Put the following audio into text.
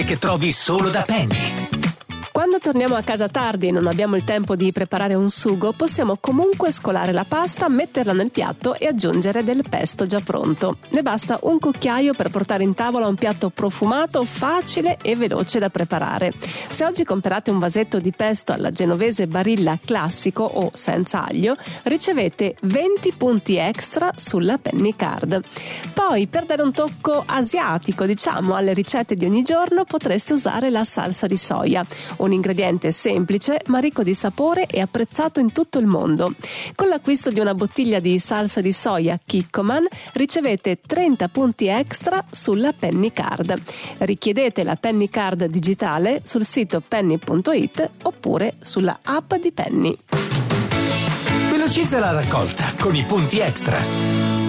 che trovi solo da Penny. Quando torniamo a casa tardi e non abbiamo il tempo di preparare un sugo, possiamo comunque scolare la pasta, metterla nel piatto e aggiungere del pesto già pronto. Ne basta un cucchiaio per portare in tavola un piatto profumato, facile e veloce da preparare. Se oggi comprate un vasetto di pesto alla genovese Barilla classico o senza aglio, ricevete 20 punti extra sulla Penny Card. Poi, per dare un tocco asiatico, alle ricette di ogni giorno, potreste usare la salsa di soia. Un ingrediente semplice ma ricco di sapore e apprezzato in tutto il mondo. Con l'acquisto di una bottiglia di salsa di soia Kikkoman ricevete 30 punti extra sulla Penny Card. Richiedete la Penny Card digitale sul sito penny.it oppure sulla app di Penny. Velocizza la raccolta con i punti extra.